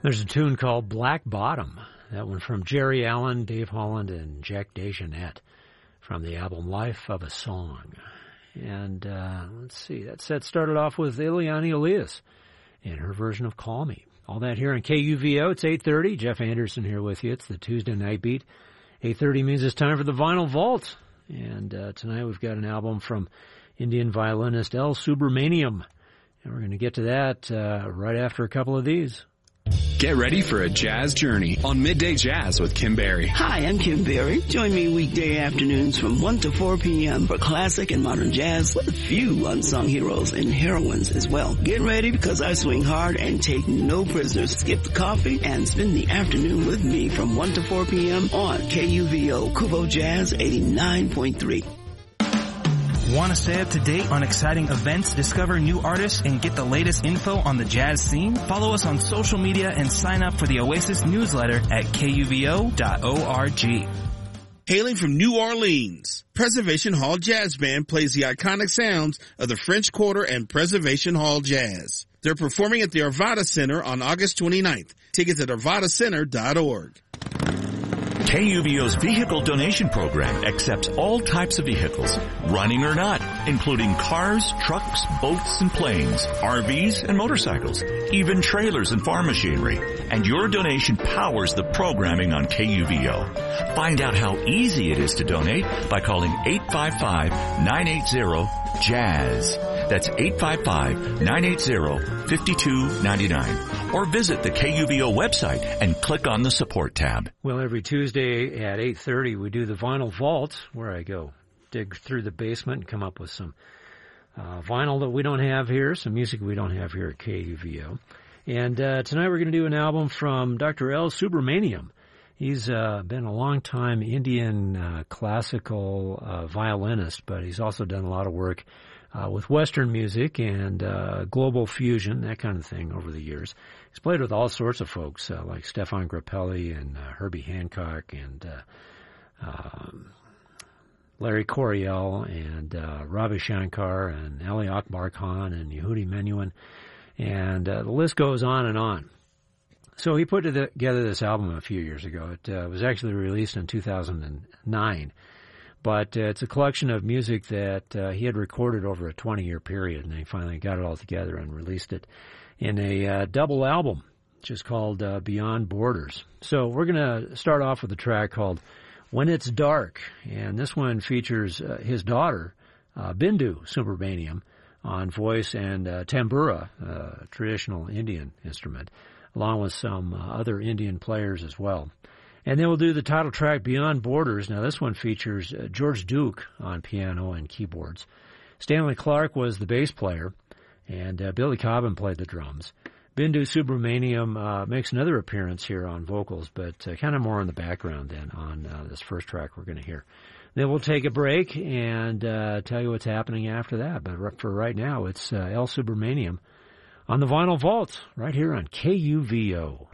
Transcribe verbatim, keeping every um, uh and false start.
There's a tune called Black Bottom. That one from Jerry Allen, Dave Holland, and Jack DeJohnette from the album Life of a Song. And uh, let's see, that set started off with Eliane Elias and her version of Call Me. All that here on K U V O. It's eight thirty. Jeff Anderson here with you. It's the Tuesday Night Beat. eight thirty means it's time for the Vinyl Vault. And uh, tonight we've got an album from Indian violinist El Subramaniam. And we're going to get to that uh, right after a couple of these. Get ready for a jazz journey on Midday Jazz with Kim Berry. Hi, I'm Kim Berry. Join me weekday afternoons from one to four p.m. for classic and modern jazz with a few unsung heroes and heroines as well. Get ready because I swing hard and take no prisoners. Skip the coffee and spend the afternoon with me from one to four p.m. on K U V O Kubo Jazz eighty-nine point three. Want to stay up to date on exciting events, discover new artists, and get the latest info on the jazz scene? Follow us on social media and sign up for the Oasis newsletter at K U V O dot org. Hailing from New Orleans, Preservation Hall Jazz Band plays the iconic sounds of the French Quarter and Preservation Hall Jazz. They're performing at the Arvada Center on August twenty-ninth. Tickets at arvada center dot org. K U V O's vehicle donation program accepts all types of vehicles, running or not, including cars, trucks, boats, and planes, R Vs, and motorcycles, even trailers and farm machinery. And your donation powers the programming on K U V O. Find out how easy it is to donate by calling eight five five, nine eight zero, jazz. That's eight five five, nine eight zero, five two nine nine. Or visit the K U V O website and click on the support tab. Well, every Tuesday at eight thirty we do the Vinyl Vault, where I go dig through the basement and come up with some uh, vinyl that we don't have here, some music we don't have here at K U V O. And uh, tonight we're going to do an album from Doctor El Subramaniam. He's uh, been a long-time Indian uh, classical uh, violinist, but he's also done a lot of work Uh, with Western music and uh, global fusion, that kind of thing over the years. He's played with all sorts of folks uh, like Stefan Grappelli and uh, Herbie Hancock and uh, um, Larry Coryell and uh, Ravi Shankar and Ali Akbar Khan and Yehudi Menuhin. And uh, the list goes on and on. So he put together this album a few years ago. It uh, was actually released in two thousand nine. But uh, it's a collection of music that uh, he had recorded over a twenty-year period, and he finally got it all together and released it in a uh, double album, which is called uh, Beyond Borders. So we're going to start off with a track called When It's Dark, and this one features uh, his daughter, uh, Bindu Subramaniam, on voice and uh, tambura, a traditional Indian instrument, along with some uh, other Indian players as well. And then we'll do the title track, Beyond Borders. Now, this one features uh, George Duke on piano and keyboards. Stanley Clarke was the bass player, and uh, Billy Cobham played the drums. Bindu Subramaniam uh, makes another appearance here on vocals, but uh, kind of more in the background than on uh, this first track we're going to hear. Then we'll take a break and uh, tell you what's happening after that. But for right now, it's uh, El Subramaniam on the Vinyl Vault right here on K U V O.